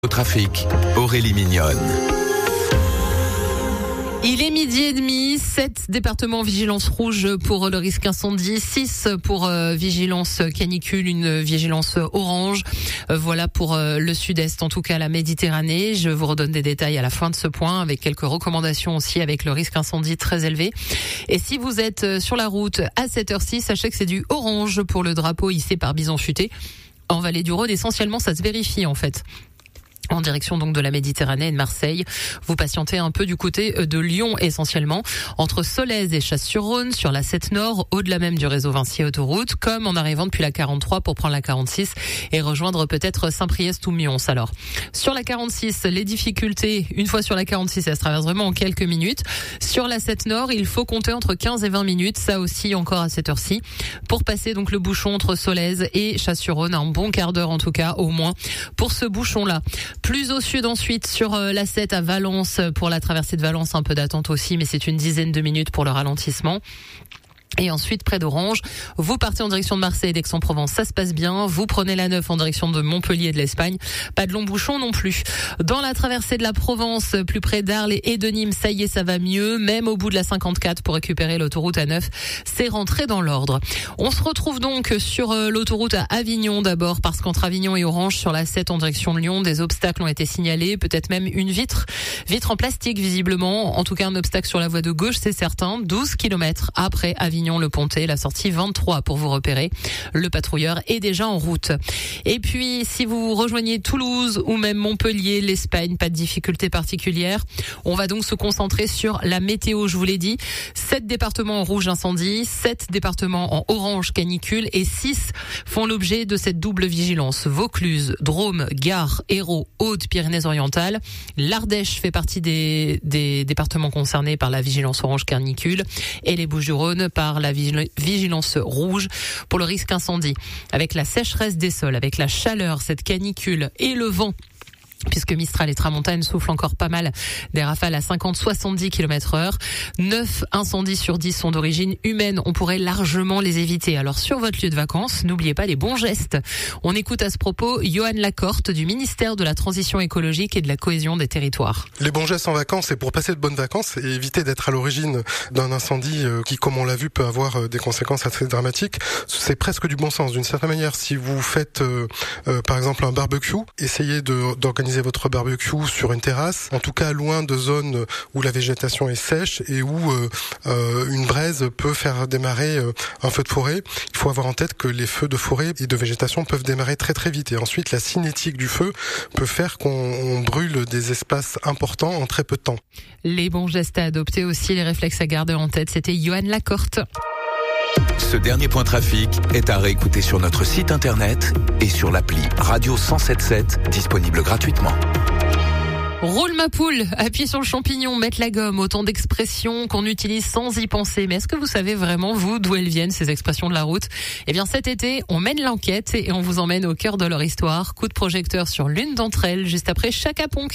Au trafic, Aurélie Mignonne. Il est 12h30, 7 départements vigilance rouge pour le risque incendie, 6 pour vigilance canicule, une vigilance orange. Voilà pour le sud-est, en tout cas la Méditerranée. Je vous redonne des détails à la fin de ce point avec quelques recommandations aussi avec le risque incendie très élevé. Et si vous êtes sur la route à cette heure-ci, sachez que c'est du orange pour le drapeau hissé par Bison Futé. En Vallée du Rhône, essentiellement, ça se vérifie en fait. En direction donc de la Méditerranée et de Marseille. Vous patientez un peu du côté de Lyon essentiellement, entre Solèze et Chasse-sur-Rhône, sur la 7 Nord, au-delà même du réseau Vinci Autoroute, comme en arrivant depuis la 43 pour prendre la 46 et rejoindre peut-être Saint-Priest ou Mions. Alors, sur la 46, les difficultés, une fois sur la 46, ça se traverse vraiment en quelques minutes. Sur la 7 Nord, il faut compter entre 15 et 20 minutes, ça aussi encore à cette heure-ci, pour passer donc le bouchon entre Solèze et Chasse-sur-Rhône, un bon quart d'heure en tout cas, au moins, pour ce bouchon-là. Plus au sud ensuite sur la 7 à Valence, pour la traversée de Valence, un peu d'attente aussi, mais c'est une dizaine de minutes pour le ralentissement. Et ensuite, près d'Orange, vous partez en direction de Marseille et d'Aix-en-Provence, ça se passe bien. Vous prenez la 9 en direction de Montpellier et de l'Espagne. Pas de long bouchon non plus. Dans la traversée de la Provence, plus près d'Arles et de Nîmes, ça y est, ça va mieux. Même au bout de la 54 pour récupérer l'autoroute A9, c'est rentré dans l'ordre. On se retrouve donc sur l'autoroute à Avignon d'abord, parce qu'entre Avignon et Orange, sur la 7 en direction de Lyon, des obstacles ont été signalés. Peut-être même une vitre en plastique visiblement. En tout cas, un obstacle sur la voie de gauche, c'est certain. 12 km après Avignon. Le Pontet, la sortie 23 pour vous repérer. Le patrouilleur est déjà en route. Et puis, si vous rejoignez Toulouse ou même Montpellier, l'Espagne, pas de difficulté particulière. On va donc se concentrer sur la météo, je vous l'ai dit. 7 départements en rouge incendie, 7 départements en orange canicule et 6 font l'objet de cette double vigilance. Vaucluse, Drôme, Gard, Hérault, Hautes-Pyrénées-Orientales. L'Ardèche fait partie des départements concernés par la vigilance orange canicule et les Bouches-du-Rhône par la vigilance rouge pour le risque incendie. Avec la sécheresse des sols, avec la chaleur, cette canicule et le vent, puisque Mistral et Tramontane soufflent encore pas mal, des rafales à 50-70 km/h. 9 incendies sur 10 sont d'origine humaine. On pourrait largement les éviter. Alors sur votre lieu de vacances, n'oubliez pas les bons gestes. On écoute à ce propos Johan Lacorte du ministère de la Transition écologique et de la cohésion des territoires. Les bons gestes en vacances, c'est pour passer de bonnes vacances et éviter d'être à l'origine d'un incendie qui, comme on l'a vu, peut avoir des conséquences assez dramatiques. C'est presque du bon sens. D'une certaine manière, si vous faites par exemple un barbecue, essayez d'organiser votre barbecue sur une terrasse, en tout cas loin de zones où la végétation est sèche et où une braise peut faire démarrer un feu de forêt. Il faut avoir en tête que les feux de forêt et de végétation peuvent démarrer très très vite et ensuite la cinétique du feu peut faire qu'on brûle des espaces importants en très peu de temps. Les bons gestes à adopter aussi, les réflexes à garder en tête, c'était Johan Lacorte. Ce dernier point trafic est à réécouter sur notre site internet et sur l'appli Radio 107.7, disponible gratuitement. Roule ma poule, appuie sur le champignon, mettre la gomme, autant d'expressions qu'on utilise sans y penser. Mais est-ce que vous savez vraiment, vous, d'où elles viennent, ces expressions de la route ? Eh bien, cet été, on mène l'enquête et on vous emmène au cœur de leur histoire. Coup de projecteur sur l'une d'entre elles, juste après Chaka Ponk.